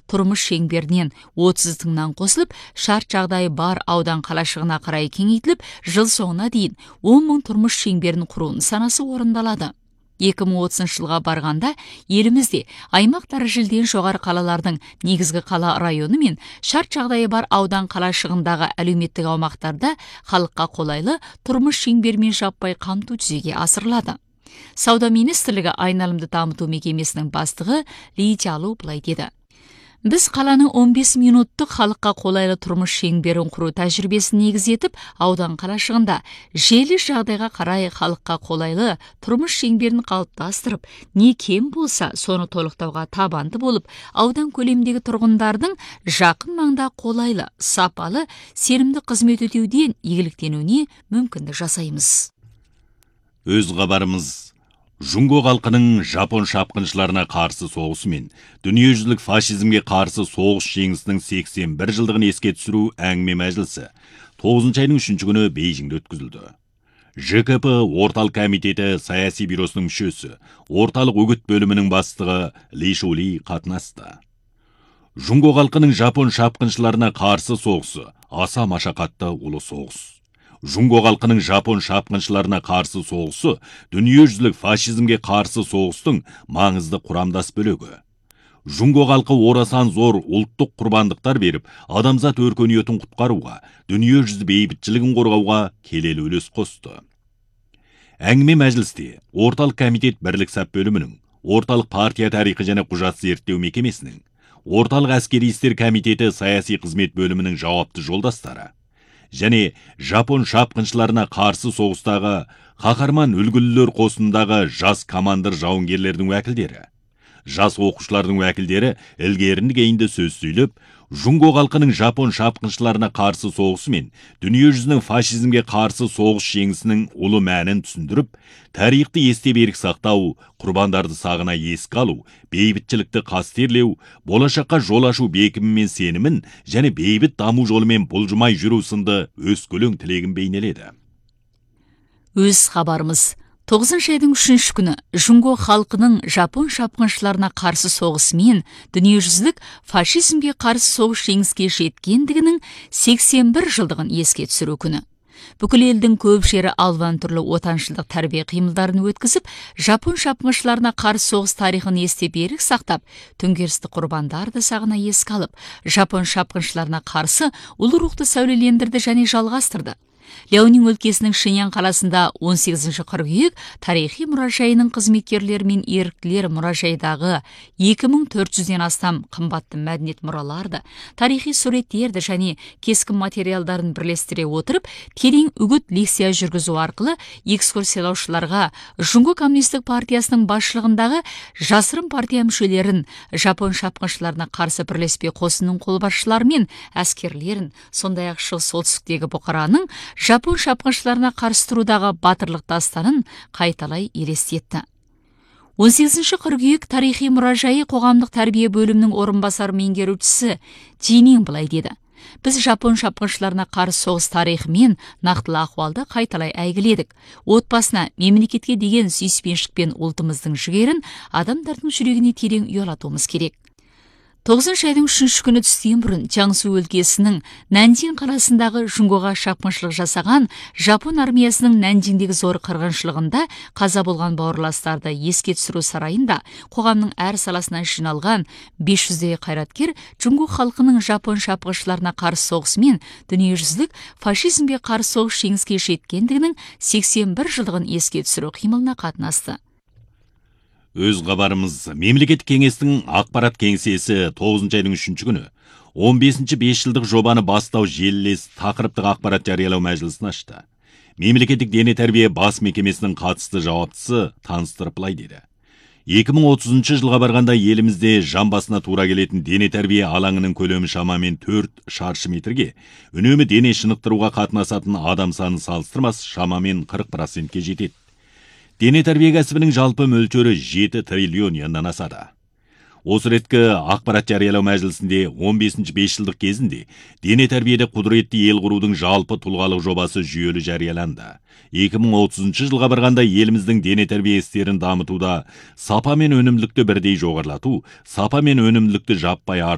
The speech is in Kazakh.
тұрмыс шеңберінен 30 тыңнан қосылып, шарт жағдайы бар аудан қалашығына қарай кеңейтіліп, жыл соңына дейін 10 мың тұрмыс шеңберін құру нысанасы орындалады. 2030 жылға барғанда елімізде аймақ дәрежеден жоғары қалалардың негізгі қала районы мен шарт жағдайы бар аудан қалашығындағы әлеуметтік аумақтарда халыққа қолайлы тұрмыс шеңберімен жаппай қамту жүзеге асырылады. Сауда министрлігі айналымды дамыту мекемесінің бастығы Ли Чалу былай деді: Біз қаланы 15 минуттық халыққа қолайлы тұрмыс шеңберін құру тәжірибесін негіз етіп, аудан қалашығында желі жағдайға қарай халыққа қолайлы тұрмыс шеңберін қалыптастырып, не кем болса, соны толықтауға табанды болып, аудан көлеміндегі тұрғындардың жақын маңда қолайлы, сапалы, сенімді қызмет өтеуден игіліктенуіне мүмкіндік жасаймыз. Өз хабарымыз Жунго халқының Жапон шапқыншыларына қарсы соғысы мен дүниежүзілік фашизмге қарсы соғыс жеңісінің 81 жылдығын еске түсіру әңгіме мәжілісі 9 айның 3 күні Бейжіңде өткізілді. ЖКП орталық комитеті саяси бюросының мүшесі, орталық үгіт бөлімінің бастығы Ли Шули қатынасты. Жунго халқының Жапон шапқыншыларына қарсы соғысы аса машақатты ұлы соғыс. Жунго халқының Жапон шапқыншыларына қарсы соғысы дүниежүзілік фашизмге қарсы соғыстың маңызды құрамдас бөлігі. Жунго халқы орасан зор ұлттық құрбандықтар беріп, адамзат өркениетін құтқаруға, дүниежүзі бейбітшілігін қорғауға келелі үлес қосты. Әңгіме мәжілісте орталық комитет бірлік сап бөлімінің, орталық партия тарихы және құжат зерттеу мекемесінің, орталық әскери істер комитеті саяси қызмет бөлімінің жауапты жолдастары және Жапон шапқыншыларына қарсы соғыстағы қаһарман үлгілілер қосындағы жас командир жауынгерлердің уәкілдері, жас оқушылардың уәкілдері ілгерінді кейінді сөз сөйлеп, Жунго халқының Жапон шапқыншыларына қарсы соғысы мен дүниежүзінің фашизмге қарсы соғыс жеңісінің ұлы мәнін түсіндіріп, тарихты есте берік сақтау, құрбандарды сағына еске алу, бейбітшілікті қастерлеу, болашаққа жол ашу бекімі мен сенімін және бейбіт даму жолымен бұлжымай жүру сынды өскөлең тілегін бейнеледі. Өз хабарымыз 9 айдың 3 күні Жунго халқының Жапон шапқыншыларына қарсы соғысымен дүниежүзілік фашизмге қарсы соғыс жеңіске жеткендігінің 81 жылдығын еске түсіру күні. Бүкіл елдің көп жері алуан түрлі отаншылдық тәрбие қимылдарын өткізіп, Жапон шапқыншыларына қарсы соғыс тарихын есте берік сақтап, төңкерісті құрбандарды сағына еске алып, Жапон шапқыншыларына қарсы ұлы рухты сәулелендірді және жалғастырды. Ляонин өлкесінің Шиньян қаласында 18 қыркүйек тарихи мұражайының қызметкерлері мен еріктілер мұражайдағы 2400-ден астам қымбатты мәдениет мұраларды, тарихи суреттерді және кескін материалдарын бірлестіре отырып, терең үгіт лекция жүргізу арқылы экскурсиялаушыларға Жунго коммунистік партиясының басшылығындағы жасырын партия мүшелерін, Жапон шапқыншыларына қарсы бірлеспе қосынының қолбасшылары мен әскерлерін, сондай-ақ шығыс солтүстіктегі бұқараның Жапон шапқыншыларына қарсы тұрудағы батырлық дастанын қайталай елестетті. 18 қыркүйек тарихи мұражайы қоғамдық тәрбие бөлімінің орынбасар меңгерушісі Джинин былай деді: Біз Жапон шапқыншыларына қарсы соғыс тарихы мен нақтылы ахуалды қайталай әйгіледік. Отбасына, мемлекетке деген сүйіспеншілік пен ұлтымыздың жігерін адамдардың жүрегіне терең ұялатуымыз керек. 9 айдың 3 күні түстен бұрын Чаңсу өлкесінің Нандин қаласындағы Жунгоға шапқыншылық жасаған Жапон армиясының Нандиндегі зор қырғыншылығында қаза болған бауырластарды еске түсіру сарайында қоғамның әр саласынан жиналған 500-дей қайраткер Жунго халқының Жапон шапқыншыларына қарсы соғысы мен дүниежүзілік фашизмге қарсы соғыс жеңіске жеткендігінің 81 жылдығын еске түсіру қимылына қатынасты. Өз хабарымыз мемлекеттік кеңестің ақпарат кеңсесі 9 айдың 3 күні 15-ші 5 жылдық жобаны бастау желілес тақырыптық ақпарат жариялау мәжілісін ашты. Мемлекеттік дене тәрбие бас мекемесінің қатысты жауаптысы таныстырып былай деді: 2030 жылға барғанда елімізде жан басына тура келетін дене тәрбие алаңының көлемі шамамен 4 шаршы метрге, үнемі дене шынықтыруға қатынасатын адам саны салыстырмас шамамен 40%-ке жетеді. Дене тәрбие кәсібінің жалпы мөлшері 7 триллион яннан асады. Осы реткі ақпарат жариялау мәжілісінде 15-ші 5 жылдық кезінде дене тәрбиеде құдіретті ел құрудың жалпы тұлғалық жобасы жүйелі жарияланды. 2030 жылға барғанда еліміздің дене тәрбие істерін дамытуда сапа мен өнімділікті бірдей жоғарылату, сапа мен өнімділікті жаппай